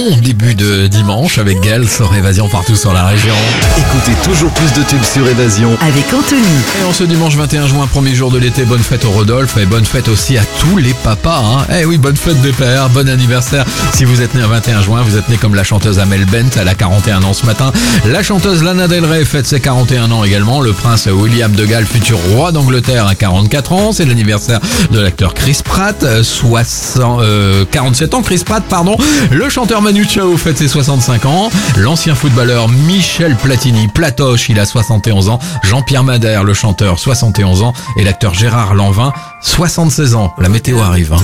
bon début de dimanche avec Gaël sur Évasion partout sur la région. Écoutez toujours plus de tubes sur Évasion. Avec Anthony. Et en ce dimanche 21 juin, premier jour de l'été, bonne fête au Rodolphe et bonne fête aussi à tous les papas. Eh oui, bonne fête des pères, bon anniversaire. Si vous êtes né un 21 juin, vous êtes né comme la chanteuse Amel Bent, elle a 41 ans ce matin. La chanteuse Lana Del Rey fête ses 41 ans également. Le prince William de Galles, futur roi d'Angleterre, a 44 ans. C'est l'anniversaire de l'acteur Chris Pratt, 47 ans Chris Pratt, pardon. Le chanteur Manu Chao fête ses 65 ans. L'ancien footballeur Michel Platini, Platoche, il a 71 ans. Jean-Pierre Madère, le chanteur, 71 ans. Et l'acteur Gérard Lanvin, 76 ans. La météo arrive.